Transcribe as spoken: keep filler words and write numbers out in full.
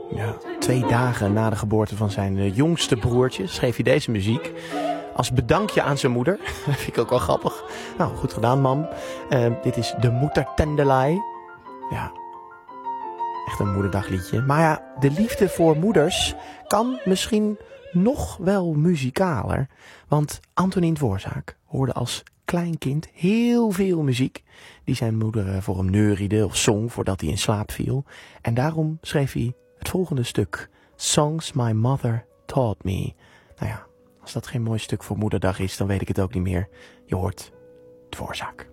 Ja, twee dagen na de geboorte van zijn uh, jongste broertje schreef hij deze muziek. Als bedankje aan zijn moeder. Dat vind ik ook wel grappig. Nou, goed gedaan, mam. Uh, dit is de Moedertendelei. Ja, echt een moederdagliedje. Maar ja, de liefde voor moeders kan misschien nog wel muzikaler. Want Antonín Dvořák hoorde als klein kind heel veel muziek die zijn moeder voor hem neuriede of zong voordat hij in slaap viel. En daarom schreef hij het volgende stuk. Songs My Mother Taught Me. Nou ja, als dat geen mooi stuk voor moederdag is, dan weet ik het ook niet meer. Je hoort Dvořák.